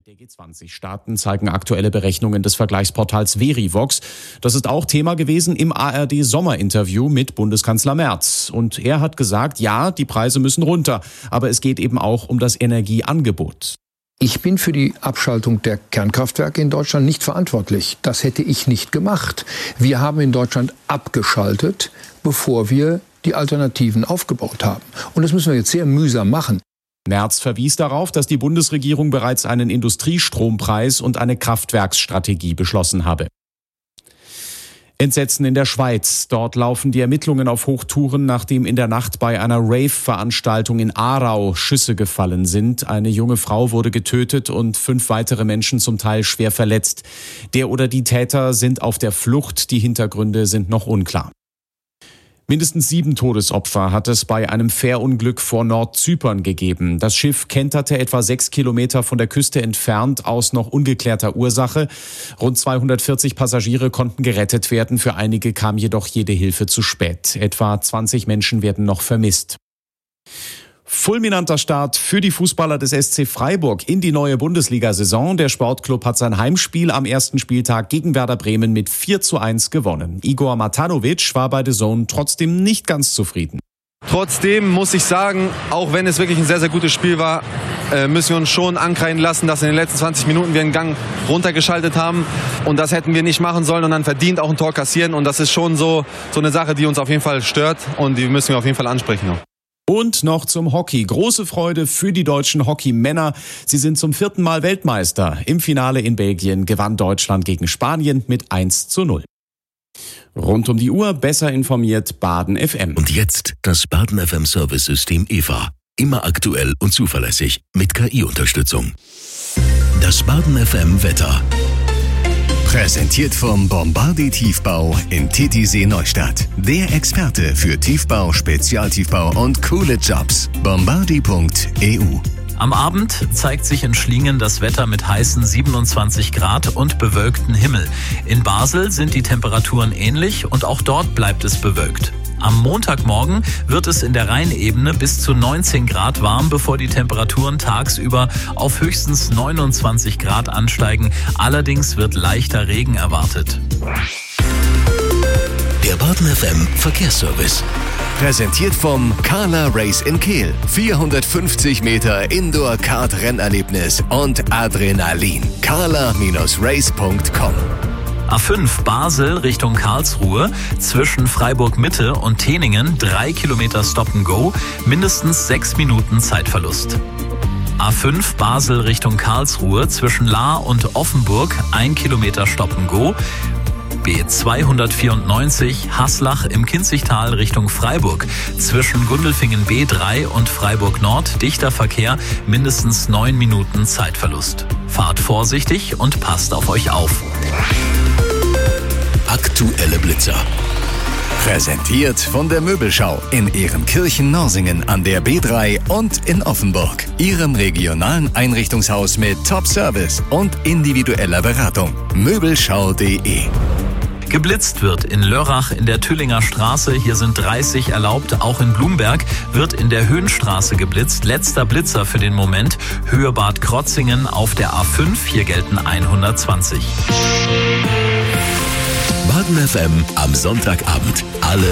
Der G20-Staaten zeigen aktuelle Berechnungen des Vergleichsportals Verivox. Das ist auch Thema gewesen im ARD-Sommerinterview mit Bundeskanzler Merz. Und er hat gesagt, ja, die Preise müssen runter, aber es geht eben auch um das Energieangebot. Ich bin für die Abschaltung der Kernkraftwerke in Deutschland nicht verantwortlich. Das hätte ich nicht gemacht. Wir haben in Deutschland abgeschaltet, bevor wir die Alternativen aufgebaut haben. Und das müssen wir jetzt sehr mühsam machen. Merz verwies darauf, dass die Bundesregierung bereits einen Industriestrompreis und eine Kraftwerksstrategie beschlossen habe. Entsetzen in der Schweiz. Dort laufen die Ermittlungen auf Hochtouren, nachdem in der Nacht bei einer Rave-Veranstaltung in Aarau Schüsse gefallen sind. Eine junge Frau wurde getötet und 5 weitere Menschen zum Teil schwer verletzt. Der oder die Täter sind auf der Flucht. Die Hintergründe sind noch unklar. Mindestens 7 Todesopfer hat es bei einem Fährunglück vor Nordzypern gegeben. Das Schiff kenterte etwa 6 Kilometer von der Küste entfernt aus noch ungeklärter Ursache. Rund 240 Passagiere konnten gerettet werden. Für einige kam jedoch jede Hilfe zu spät. Etwa 20 Menschen werden noch vermisst. Fulminanter Start für die Fußballer des SC Freiburg in die neue Bundesliga-Saison. Der Sportclub hat sein Heimspiel am ersten Spieltag gegen Werder Bremen mit 4:1 gewonnen. Igor Matanovic war bei DAZN trotzdem nicht ganz zufrieden. Trotzdem muss ich sagen, auch wenn es wirklich ein sehr, sehr gutes Spiel war, müssen wir uns schon ankreiden lassen, dass in den letzten 20 Minuten wir einen Gang runtergeschaltet haben. Und das hätten wir nicht machen sollen und dann verdient auch ein Tor kassieren. Und das ist schon so eine Sache, die uns auf jeden Fall stört und die müssen wir auf jeden Fall ansprechen. Und noch zum Hockey. Große Freude für die deutschen Hockeymänner. Sie sind zum 4. Mal Weltmeister. Im Finale in Belgien gewann Deutschland gegen Spanien mit 1:0. Rund um die Uhr besser informiert Baden FM. Und jetzt das Baden FM Service-System EVA. Immer aktuell und zuverlässig mit KI-Unterstützung. Das Baden FM Wetter. Präsentiert vom Bombardier Tiefbau in Titisee Neustadt. Der Experte für Tiefbau, Spezialtiefbau und coole Jobs. Bombardier.eu. Am Abend zeigt sich in Schlingen das Wetter mit heißen 27 Grad und bewölkten Himmel. In Basel sind die Temperaturen ähnlich und auch dort bleibt es bewölkt. Am Montagmorgen wird es in der Rheinebene bis zu 19 Grad warm, bevor die Temperaturen tagsüber auf höchstens 29 Grad ansteigen. Allerdings wird leichter Regen erwartet. Der Baden FM Verkehrsservice. Präsentiert vom Carla Race in Kehl. 450 Meter Indoor-Kart-Rennerlebnis und Adrenalin. carla-race.com. A5 Basel Richtung Karlsruhe, zwischen Freiburg-Mitte und Teningen 3 Kilometer Stop-and-Go, mindestens 6 Minuten Zeitverlust. A5 Basel Richtung Karlsruhe, zwischen Lahr und Offenburg 1 Kilometer Stop-and-Go. B294 Haslach im Kinzigtal Richtung Freiburg, zwischen Gundelfingen B3 und Freiburg Nord dichter Verkehr, mindestens 9 Minuten Zeitverlust. Fahrt vorsichtig und passt auf euch auf. Aktuelle Blitzer. Präsentiert von der Möbelschau in Ehrenkirchen-Norsingen an der B3 und in Offenburg. Ihrem regionalen Einrichtungshaus mit Top-Service und individueller Beratung. Möbelschau.de. Geblitzt wird in Lörrach in der Tüllinger Straße. Hier sind 30 erlaubt. Auch in Blumberg wird in der Höhenstraße geblitzt. Letzter Blitzer für den Moment. Höhe Bad Krotzingen auf der A5. Hier gelten 120. Baden FM am Sonntagabend. Alle